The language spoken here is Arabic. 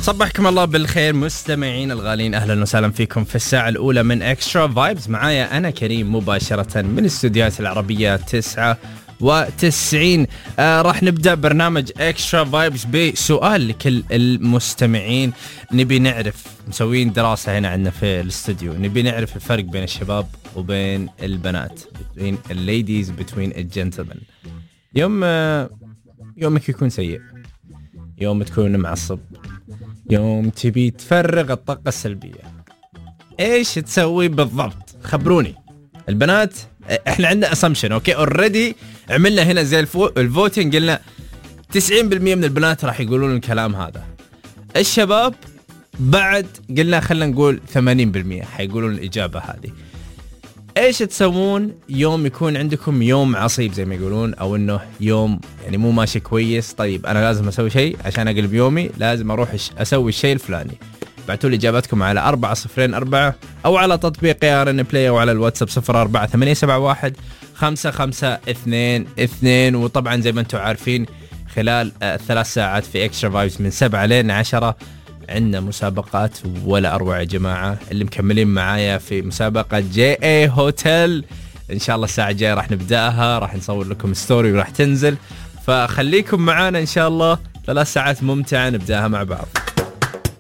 صبحكم الله بالخير مستمعين الغالين، أهلا وسهلا فيكم في الساعة الأولى من إكسترا فايبز. معايا أنا كريم مباشرة من الاستوديوهات العربية 99. راح نبدأ برنامج إكسترا فايبز بسؤال لكل المستمعين. نبي نعرف، مسوين دراسة هنا عندنا في الاستوديو، نبي نعرف الفرق بين الشباب وبين البنات، between الليديز between الجنتلمن. يومك يكون سيء، يوم تكون معصب، يوم تبي تفرغ الطاقة السلبية، ايش تسوي بالضبط؟ خبروني. البنات احنا عندنا اسامبشن، اوكي اوريدي عملنا هنا زي الفوتين، قلنا 90% من البنات راح يقولون الكلام هذا. الشباب بعد قلنا خلينا نقول 80% حيقولون الإجابة هذه. ايش تسوون يوم يكون عندكم يوم عصيب زي ما يقولون، او انه يوم يعني مو ماشي كويس؟ طيب انا لازم اسوي شيء عشان اقلب يومي، لازم اروح اسوي الشيء الفلاني. بعتوا لي اجاباتكم على 4004 او على تطبيق ARN Play او على الواتساب 0488715522. وطبعا زي ما انتم عارفين خلال 3 ساعات في اكسترا فايبز من 7 لين 10 عندنا مسابقات ولا أروع يا جماعة. اللي مكملين معايا في مسابقة JA هوتيل إن شاء الله الساعة الجاية راح نبدأها، راح نصور لكم ستوري وراح تنزل، فخليكم معانا إن شاء الله. 3 ساعات ممتعة نبدأها مع بعض.